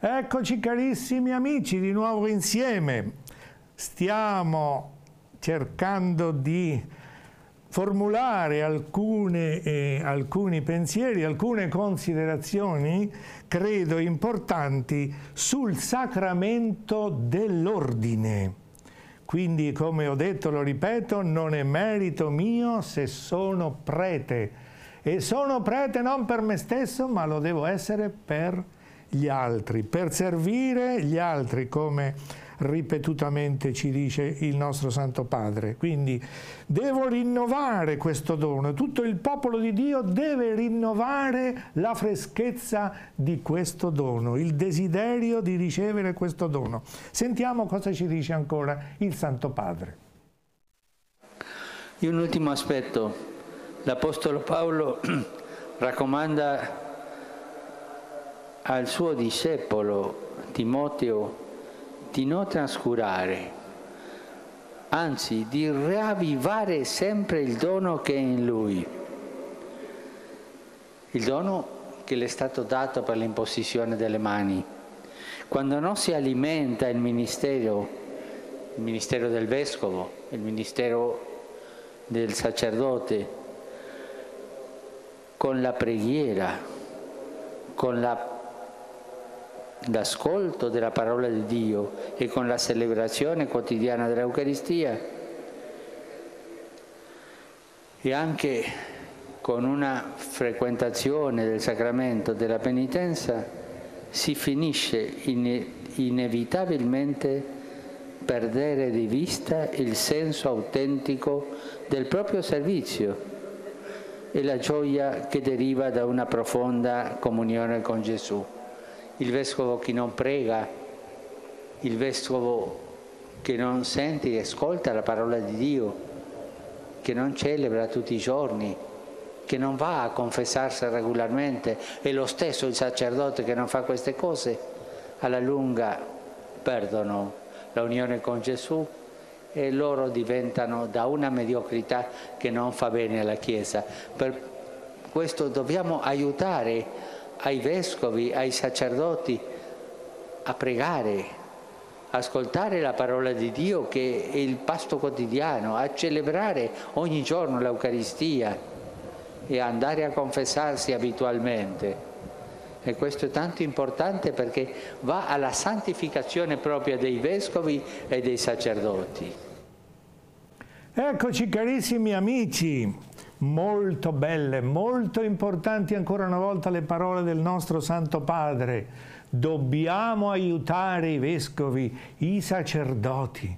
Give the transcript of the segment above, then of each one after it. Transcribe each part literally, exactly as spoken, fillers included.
Eccoci carissimi amici, di nuovo insieme. Stiamo cercando di formulare alcune, eh, alcuni pensieri, alcune considerazioni, credo importanti, sul sacramento dell'ordine. Quindi, come ho detto, lo ripeto, non è merito mio se sono prete. E sono prete non per me stesso, ma lo devo essere per gli altri, per servire gli altri, come ripetutamente ci dice il nostro Santo Padre. Quindi devo rinnovare questo dono, tutto il popolo di Dio deve rinnovare la freschezza di questo dono, il desiderio di ricevere questo dono. Sentiamo cosa ci dice ancora il Santo Padre. E un ultimo aspetto, l'Apostolo Paolo raccomanda al suo discepolo Timoteo di non trascurare, anzi di riavvivare sempre il dono che è in lui, il dono che le è stato dato per l'imposizione delle mani. Quando non si alimenta il ministero, il ministero del vescovo, il ministero del sacerdote, con la preghiera, con la l'ascolto della parola di Dio e con la celebrazione quotidiana dell'Eucaristia e anche con una frequentazione del sacramento della penitenza, si finisce ine- inevitabilmente perdere di vista il senso autentico del proprio servizio e la gioia che deriva da una profonda comunione con Gesù. Il vescovo che non prega, il vescovo che non sente e ascolta la parola di Dio, che non celebra tutti i giorni, che non va a confessarsi regolarmente, è lo stesso il sacerdote che non fa queste cose, alla lunga perdono la unione con Gesù e loro diventano da una mediocrità che non fa bene alla Chiesa. Per questo dobbiamo aiutare ai vescovi, ai sacerdoti, a pregare, ascoltare la parola di Dio che è il pasto quotidiano, a celebrare ogni giorno l'Eucaristia e a andare a confessarsi abitualmente. E questo è tanto importante perché va alla santificazione propria dei vescovi e dei sacerdoti. Eccoci carissimi amici. Molto belle, molto importanti ancora una volta le parole del nostro Santo Padre. Dobbiamo aiutare i vescovi, i sacerdoti,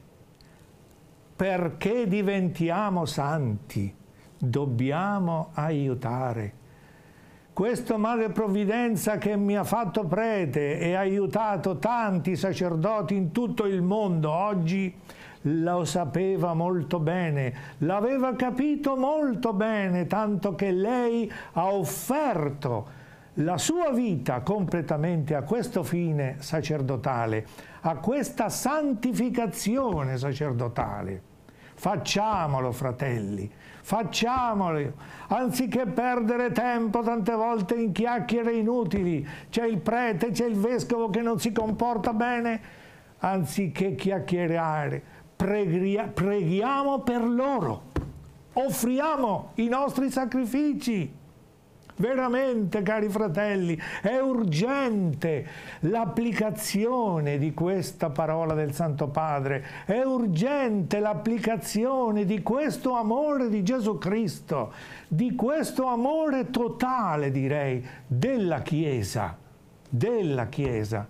perché diventiamo santi. Dobbiamo aiutare. Questo Madre Provvidenza che mi ha fatto prete e ha aiutato tanti sacerdoti in tutto il mondo oggi, lo sapeva molto bene, l'aveva capito molto bene, tanto che lei ha offerto la sua vita completamente a questo fine sacerdotale, a questa santificazione sacerdotale. Facciamolo, fratelli, facciamolo, anziché perdere tempo tante volte in chiacchiere inutili. C'è il prete, c'è il vescovo che non si comporta bene, anziché chiacchierare. Preghiamo per loro, offriamo i nostri sacrifici. Veramente, cari fratelli, è urgente l'applicazione di questa parola del Santo Padre, è urgente l'applicazione di questo amore di Gesù Cristo, di questo amore totale, direi, della Chiesa, della Chiesa,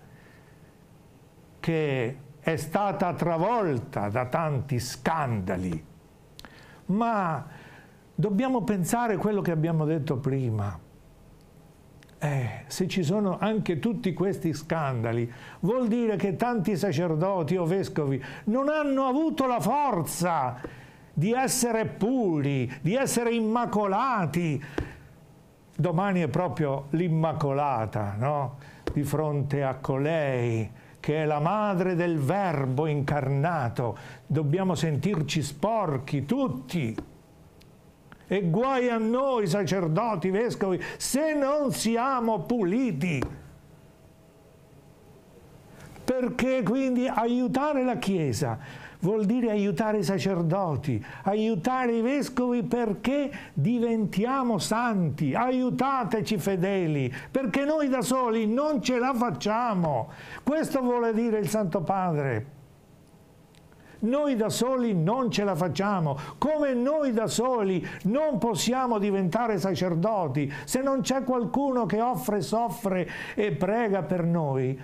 che è stata travolta da tanti scandali. Ma dobbiamo pensare quello che abbiamo detto prima. Eh, se ci sono anche tutti questi scandali, vuol dire che tanti sacerdoti o vescovi non hanno avuto la forza di essere puri, di essere immacolati. Domani è proprio l'Immacolata, no? Di fronte a colei che è la madre del Verbo incarnato, dobbiamo sentirci sporchi tutti. E guai a noi, sacerdoti, vescovi, se non siamo puliti. Perché quindi aiutare la Chiesa vuol dire aiutare i sacerdoti, aiutare i vescovi perché diventiamo santi. Aiutateci fedeli, perché noi da soli non ce la facciamo. Questo vuole dire il Santo Padre. Noi da soli non ce la facciamo, come noi da soli non possiamo diventare sacerdoti se non c'è qualcuno che offre, soffre e prega per noi.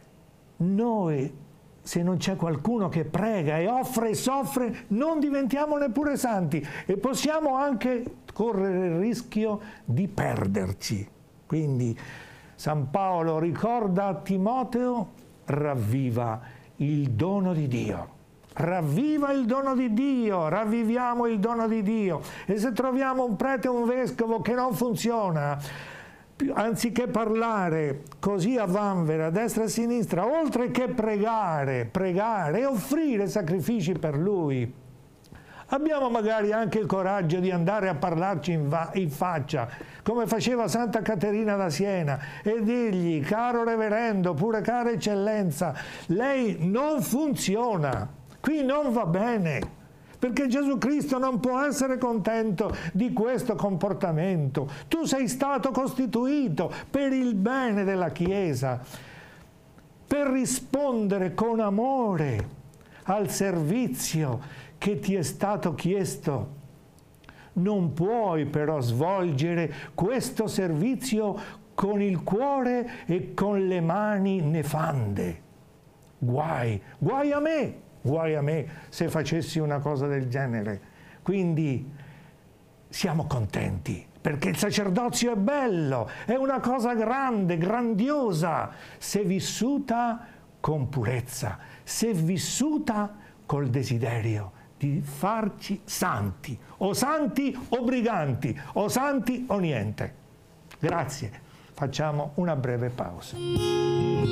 Noi, se non c'è qualcuno che prega e offre e soffre, non diventiamo neppure santi e possiamo anche correre il rischio di perderci. Quindi San Paolo ricorda a Timoteo: ravviva il dono di Dio. Ravviva il dono di Dio, ravviviamo il dono di Dio. E se troviamo un prete o un vescovo che non funziona, anziché parlare così a vanvera, a destra e a sinistra, oltre che pregare, pregare e offrire sacrifici per lui, abbiamo magari anche il coraggio di andare a parlarci in, in faccia, come faceva Santa Caterina da Siena, e dirgli: caro reverendo, pure cara eccellenza, lei non funziona. Qui non va bene, perché Gesù Cristo non può essere contento di questo comportamento. Tu sei stato costituito per il bene della Chiesa, per rispondere con amore al servizio che ti è stato chiesto. Non puoi però svolgere questo servizio con il cuore e con le mani nefande. Guai, guai a me! Guai a me se facessi una cosa del genere. Quindi siamo contenti, perché il sacerdozio è bello, è una cosa grande, grandiosa, se vissuta con purezza, se vissuta col desiderio di farci santi, o santi o briganti, o santi o niente. Grazie. Facciamo una breve pausa.